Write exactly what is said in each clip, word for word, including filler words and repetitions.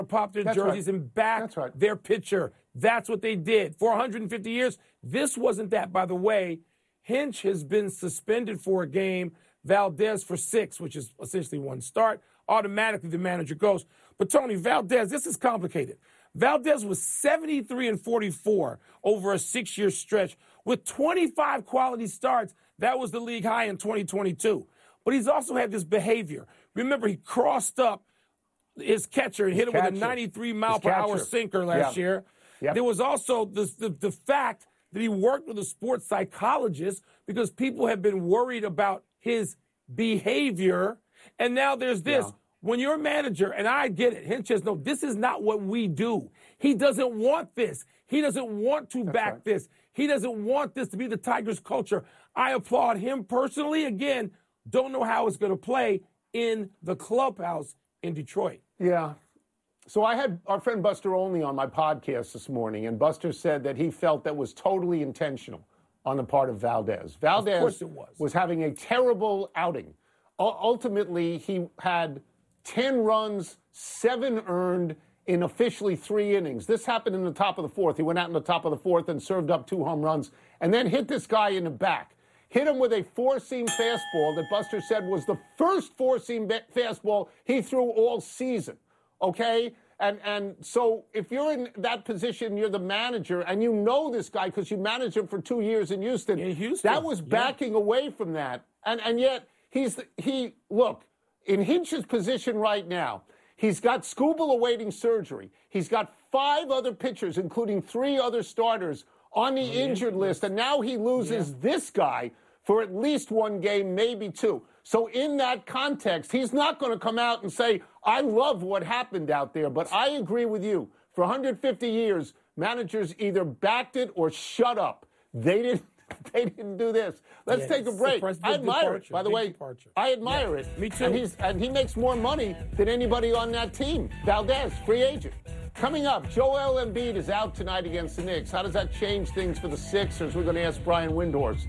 Pop their That's jerseys right. and back That's right. their pitcher. That's what they did. For one hundred fifty years, this wasn't that. By the way, Hinch has been suspended for a game, Valdez for six, which is essentially one start. Automatically, the manager goes. But, Tony, Valdez, this is complicated. Valdez was seventy-three and forty-four over a six-year stretch with twenty-five quality starts. That was the league high in twenty twenty-two. But he's also had this behavior. Remember, he crossed up his catcher and hit him with a ninety-three mile per hour sinker last yeah. year. Yep. There was also the, the, the fact that he worked with a sports psychologist because people have been worried about his behavior. And now there's this. Yeah. When you're a manager, and I get it, Hinch says, no, this is not what we do. He doesn't want this. He doesn't want to That's back right. this. He doesn't want this to be the Tigers' culture. I applaud him personally. Again, don't know how it's going to play in the clubhouse in Detroit. Yeah. So I had our friend Buster Olney on my podcast this morning, and Buster said that he felt that was totally intentional on the part of Valdez. Valdez Of course it was. was having a terrible outing. U- ultimately, he had ten runs, seven earned in officially three innings. This happened in the top of the fourth. He went out in the top of the fourth and served up two home runs and then hit this guy in the back. Hit him with a four-seam fastball that Buster said was the first four-seam ba- fastball he threw all season, okay? And and so if you're in that position, you're the manager, and you know this guy because you managed him for two years in Houston. In Houston. That was Yeah. backing away from that. And and yet, he's he, look, in Hinch's position right now, he's got Skubal awaiting surgery. He's got five other pitchers, including three other starters, on the injured list, and now he loses Yeah. this guy for at least one game, maybe two. So in that context, he's not going to come out and say, I love what happened out there. But I agree with you. For one hundred fifty years, managers either backed it or shut up. They didn't They didn't do this. Let's Yeah, take a it's break. surprise- I big admire departure, it, by the big way. departure. I admire Yeah, it. me too. And, he's, and he makes more money than anybody on that team. Valdez, free agent. Coming up, Joel Embiid is out tonight against the Knicks. How does that change things for the Sixers? We're going to ask Brian Windhorst.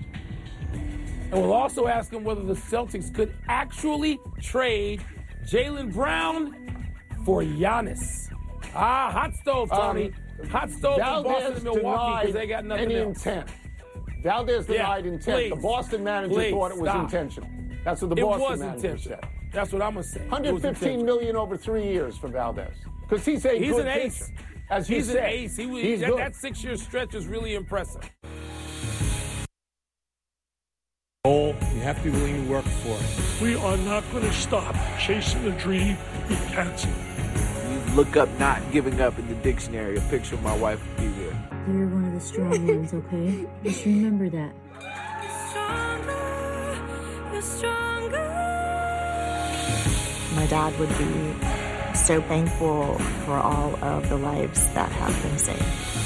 And we'll also ask him whether the Celtics could actually trade Jaylen Brown for Giannis. Ah, hot stove, Tony. Um, hot stove in Boston Valdez and Milwaukee because they got denied nothing any else. intent. Valdez Yeah, denied intent. please. The Boston manager Please, thought it was stop. intentional. That's what the It Boston was manager intentional. said. That's what I'm going to say. It was one hundred fifteen intentional. million over three years for Valdez. Because he's a He's good an ace. pitcher. As you He's said, an ace. He, was- he's that, good. that six-year stretch is really impressive. Goal, you have to be willing to work for it. We are not going to stop chasing the dream with cancer. You look up not giving up in the dictionary, a picture of my wife would be there. You're one of the strong ones, okay? Just remember that. You're stronger. My dad would be so thankful for all of the lives that have been saved.